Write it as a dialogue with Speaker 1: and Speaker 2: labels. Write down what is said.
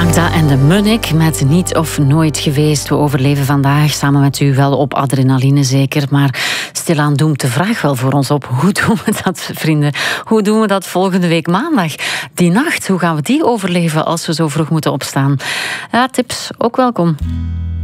Speaker 1: Magda en de Munnik met Niet of Nooit Geweest. We overleven vandaag samen met u wel op adrenaline zeker, maar stilaan doemt de vraag wel voor ons op. Hoe doen we dat, vrienden? Hoe doen we dat volgende week maandag? Die nacht, hoe gaan we die overleven als we zo vroeg moeten opstaan? Ja, tips ook welkom.